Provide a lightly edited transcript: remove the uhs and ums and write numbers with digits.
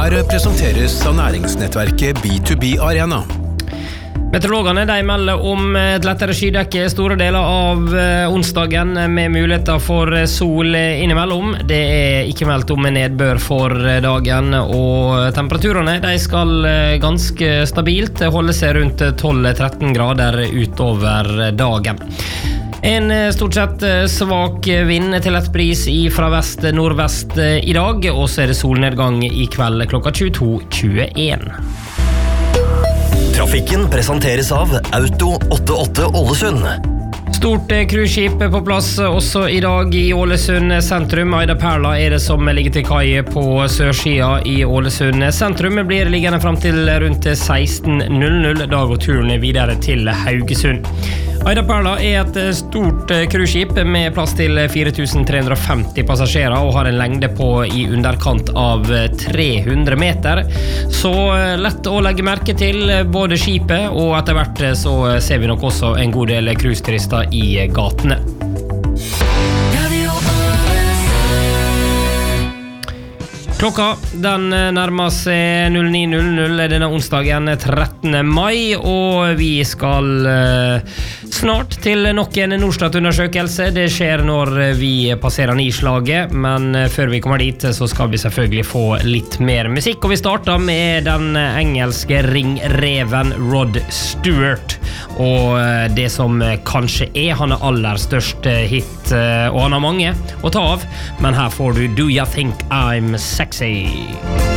Her presenteres av næringsnettverket B2B Arena. Meteorologene de melder om et lettere skydekke store deler av onsdagen med muligheter for sol innimellom. Det ikke meldt om nedbør for dagen, og temperaturene de skal ganske stabilt holde seg rundt 12-13 grader utover dagen. En stort sett svak vind til lett bris fra vest-nordvest i dag, og så det solnedgang i kveld klokka 22:21. Trafikken presenteres av Auto 88 Ålesund. Stort cruiseskip på plass også i dag i Ålesund sentrum. Aida Perla det som ligger til kai på sørsida i Ålesund sentrum. Blir liggende frem til rundt 16:00. Da går turen videre til Haugesund. Aida Perla et stort cruiseskip med plass til 4350 passasjerer og har en lengde på i underkant av 300 meter. Så lett å legge merke til både skipet, og etter hvert så ser vi nok også en god del cruiseturister i gatene. Klokka den nærmer seg 09:00 denne onsdagen 13. mai, og vi skal snart til nok en Norstat-undersøkelse. Det skjer når vi passerer Nislaget, men før vi kommer dit så skal vi selvfølgelig få litt mer musikk, og vi starter med den engelske ringreven Rod Stewart, og det som kanskje hans aller største hit, og han har mange å ta av, men her får du Do You Think I'm Sexy?